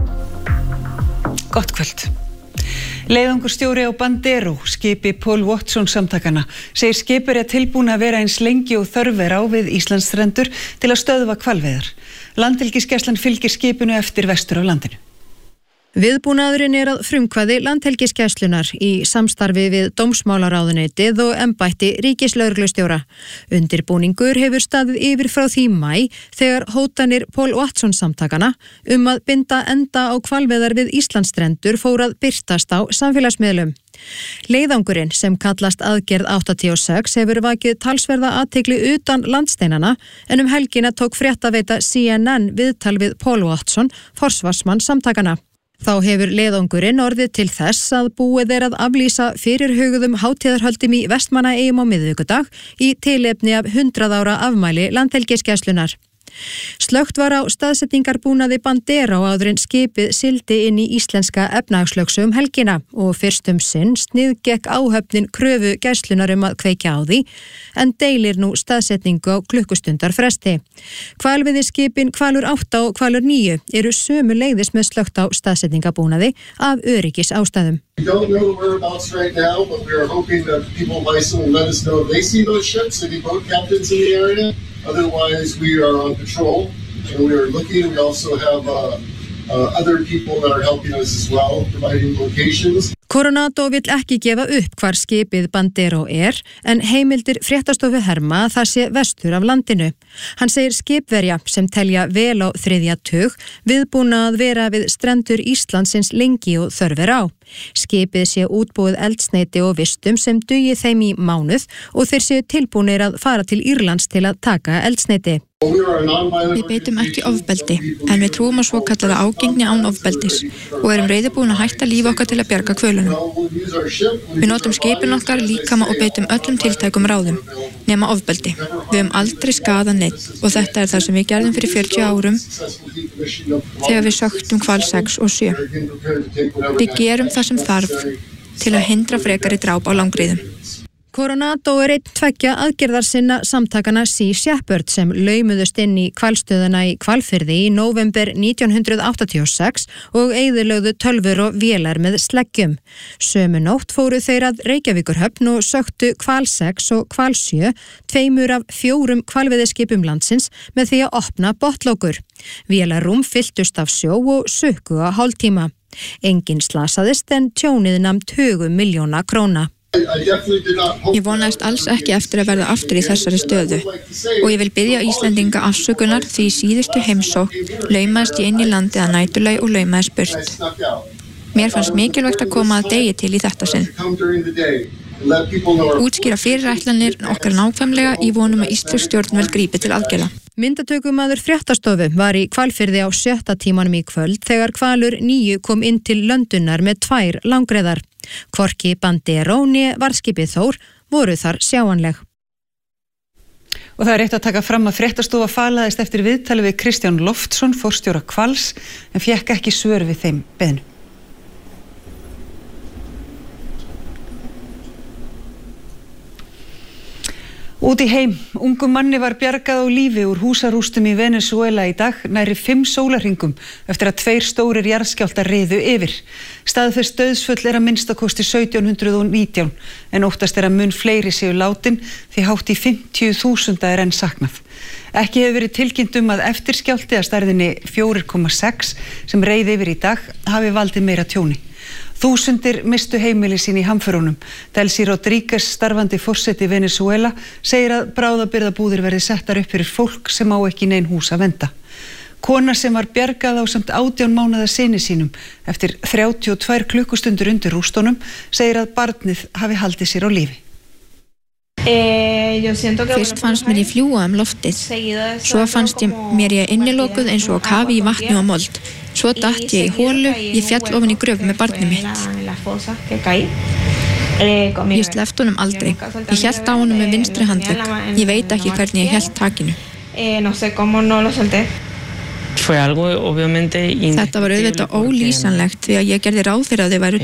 Gott kvöld. Leiðangurstjóri á Bandero, skipi Paul Watson samtakanna, segir skipverja tilbúna að vera eins lengi og þörf er á við Íslandsstrendur til að stöðva hvalveiðar. Landhelgisgæslan fylgir skipinu eftir vestur af landinu. Viðbúnaðurinn er að frumkvæði Landhelgisgæslunnar í samstarfi við dómsmálaráðuneytið og embætti ríkislögreglustjóra. Undirbúningur hefur staðið yfir frá því maí þegar hótanir Paul Watson samtakanna að binda enda á hvalveiðar við Íslandsstrendur fór að birtast á samfélagsmiðlum. Leiðangurinn sem kallast aðgerð 86 hefur vakið talsverða athygli utan landsteinana en helgina tók fréttaveita CNN viðtal við Paul Watson, forsvarsmann samtakanna. Þá hefur leiðangurinn orðið til þess að búið er að aflýsa fyrirhuguðum hátíðarhöldum í Vestmannaeyjum á miðvikudag í tilefni af 100 ára afmæli Landhelgisgæslunnar. Slökkt var á staðsetningarbúnaði Bandero áður en skipið sigldi inn í íslenska efnahagslögsögu helgina og fyrst sinn sniðgekk áhöfnin kröfu gæslunnar að kveikja á því en deilir nú staðsetningu á klukkustundar fresti. Hvalveiðiskipin Hvalur 8 og Hvalur 9 eru sömuleiðis með slökkt á staðsetningarbúnaði af öryggis ástæðum. We don't know the whereabouts right now, but we are hoping that people by some will let us know if they see those ships, any boat captains in the area. Otherwise, we are on patrol and we are looking. We also have other people that are helping us as well, providing locations. Coronado vill ekki gefa upp hvar skipið Bandero en heimildir fréttastofu herma að það sé vestur af landinu. Hann segir skipverja sem telja vel á 3. tug viðbúna að vera við strendur Íslandsins lengi og þörf er á. Skipið sé útbúið eldsneyti og vistum sem dugi þeim í mánuð og þeir séu tilbúnir að fara til Írlands til að taka eldsneyti. Við beitum ekki ofbeldi, en við trúum á svokallaða ágengni án ofbeldis og erum reiðubúin að hætta líf okkar til að bjarga hvölunum. Við notum skipin okkar, líkama og beitum öllum tiltækum ráðum, nema ofbeldi. Við höfum aldrei skaðað neitt og þetta er það sem við gerðum fyrir 40 árum þegar við söktum hval 6 og 7. Við gerum það sem þarf til að hindra frekari dráp á langriðum. Coronado er einn tveggja aðgerðarsinna samtakanna Sea Shepherd sem laumuðust inn í hvalstöðuna í Hvalfirði í nóvember 1986 og eyðilögðu tölvur og vélar með sleggjum. Sömu nótt fóru þeir að Reykjavíkurhöfn og söktu hval 6 og hval 7, 2 af 4 hvalveiðiskipum landsins með því að opna botnlokur. Vélarrúm fylltust af sjó og sukku á hálftíma. Enginn slasaðist en tjónið nam tugum milljóna króna. Ég vonaðist alls ekki eftir að verða aftur í þessari stöðu og ég vil biðja Íslendinga afsökunar því í síðustu heimsókn laumaðist ég inn í landið að næturlagi og laumaðist burt. Mér fannst mikilvægt að koma að degi til í þetta sinn. Útskýra fyrirætlanir okkar nákvæmlega í vonum að íslensk stjórnvöld grípi til aðgerða. Myndatökumaður fréttastofu var í Hvalfirði á 7. tímanum í kvöld þegar Hvalur 9 kom inn til Löndunar með 2 langreiðar. Hvorki Bandero né varðskipið Þór voru þar sjáanleg. Og það er rétt að taka fram að fréttastofa falaðist eftir viðtali við Kristján Loftsson, forstjóra Hvals, en fékk ekki svör við þeim beiðnum. Út í heim, ungum manni var bjargað á lífi úr húsarústum í Venezuela í dag, nærri 5 sólarhringum eftir að 2 stórir jarðskjálftar riðu yfir. Staðfest dauðsföll er að minnstakosti 1719, en óttast er að mun fleiri séu látin því hátt í 50.000 er enn saknað. Ekki hefur verið tilkynnt að eftirskjálfti að stærðinni 4,6 sem reið yfir í dag hafi valdið meira tjóni. Þúsundir mistu heimili sín í hamförunum. Delcy Rodríguez, starfandi forseti Venezuela, segir að bráðabirgðabúðir verði settar upp fyrir fólk sem á ekki nein hús að venda. Kona sem var bjargað ásamt 18 mánaða syni sínum eftir 32 klukkustundir undir rústunum segir að barnið hafi haldið sér á lífi. Fyrst fannst mér ég fljúga loftið, svo fannst mér ég innilokuð eins og kafi í vatni og mold. Svo datt ég í hólu, ég fjall ofan í gröf með barnið mitt. Ég sleppti honum aldrei, ég hélt á honum með vinstri handlegg, ég veit ekki hvernig ég hélt takinu. Þetta var auðvitað ólýsanlegt því að ég gerði ráð fyrir að þau væru